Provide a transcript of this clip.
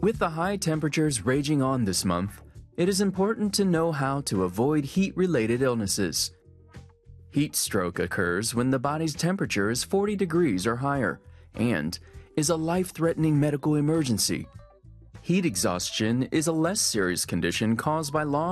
With the high temperatures raging on this month, it is important to know how to avoid heat-related illnesses. Heat stroke occurs when the body's temperature is 40 degrees or higher and is a life-threatening medical emergency. Heat exhaustion is a less serious condition caused by long